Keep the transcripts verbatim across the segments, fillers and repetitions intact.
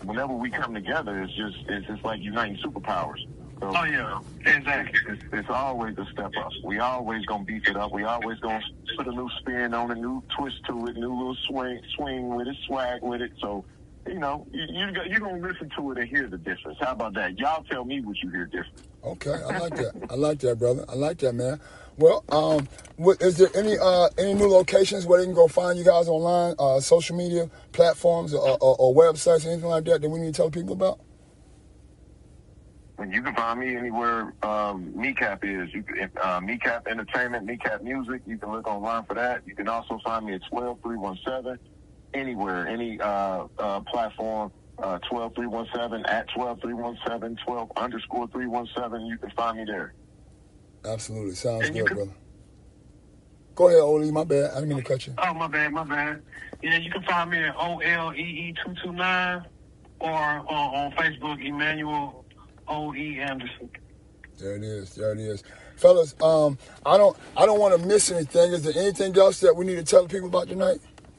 whenever we come together, it's just it's just like uniting superpowers. So, oh yeah, exactly. It's, it's always a step up. We always gonna beef it up. We always gonna put a new spin on, a new twist to it, new little swing, swing with it, swag with it. So, you know, you you you're gonna listen to it and hear the difference. How about that? Y'all tell me what you hear different. Okay, I like that. I like that, brother. I like that, man. Well, um, what, is there any uh, any new locations where they can go find you guys online, uh, social media platforms, or, or, or websites, anything like that that we need to tell people about? And you can find me anywhere um, Kneecap is. You can, uh, Kneecap Entertainment, Kneecap Music. You can look online for that. You can also find me at twelve three one seven, anywhere, any uh, uh, platform, uh, twelve three one seven, at twelve three one seven, twelve underscore three one seven. You can find me there. Absolutely. Sounds and good, can, brother. Go ahead, Oli. My bad. I didn't mean to cut you. Oh, my bad, my bad. Yeah, you can find me at O L E E two two nine or uh, on Facebook, Emmanuel O E Anderson. There it is. There it is. Fellas, um, I don't I don't want to miss anything. Is there anything else that we need to tell the people about tonight?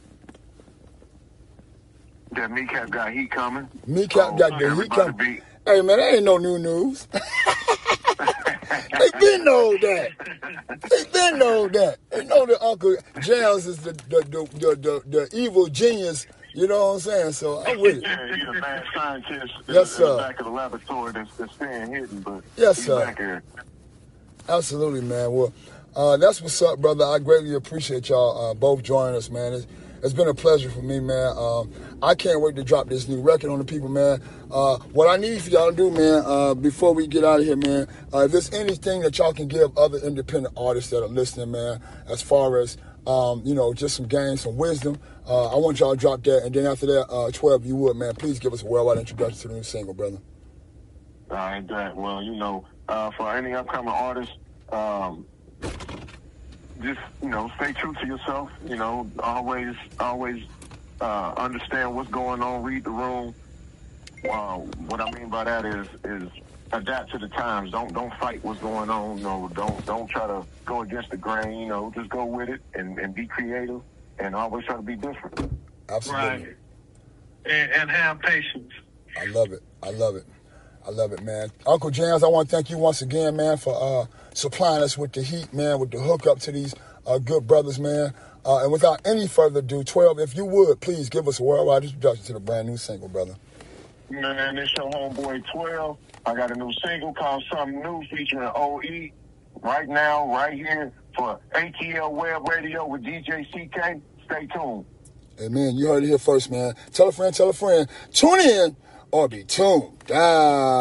That Kneecap got heat coming. Kneecap oh, got the heat coming. Be... Hey, man, that ain't no new news. They been know that. They been know that. They know that Uncle Jams is the the, the, the, the, the evil genius. You know what I'm saying? So I'm with it. Yeah, he's a mad scientist yes, in sir. the back of the laboratory that's, that's staying hidden, but yes, he's sir. back here. Absolutely, man. Well, uh, that's what's up, brother. I greatly appreciate y'all uh, both joining us, man. It's, it's been a pleasure for me, man. Um, I can't wait to drop this new record on the people, man. Uh, what I need for y'all to do, man, uh, before we get out of here, man, uh, if there's anything that y'all can give other independent artists that are listening, man, as far as, um, you know, just some game, some wisdom, uh, I want y'all to drop that. And then after that, uh, twelve, you would, man, please give us a worldwide introduction to the new single, brother. All right, that. Well, you know, uh, for any upcoming artists, um, just, you know, stay true to yourself. You know, always, always uh, understand what's going on. Read the room. Uh, what I mean by that is, is adapt to the times. Don't, don't fight what's going on. You know, don't, don't try to go against the grain. You know, just go with it and, and be creative and always try to be different. Absolutely. Right. And, and have patience. I love it. I love it. I love it, man. Uncle Jams, I want to thank you once again, man, for uh, supplying us with the heat, man, with the hookup to these uh, good brothers, man. Uh, and without any further ado, twelve, if you would, please give us a worldwide introduction to the brand new single, brother. Man, this your homeboy twelve. I got a new single called Something New featuring O E right now, right here for A T L Web Radio with D J C K. Stay tuned. Amen. You heard it here first, man. Tell a friend, tell a friend. Tune in or be tuned. Ah.